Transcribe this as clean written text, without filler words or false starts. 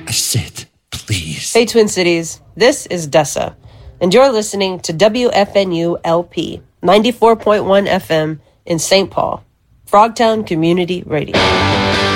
I said, please. Hey, Twin Cities. This is Dessa, and you're listening to WFNU LP 94.1 FM in St. Paul, Frogtown Community Radio.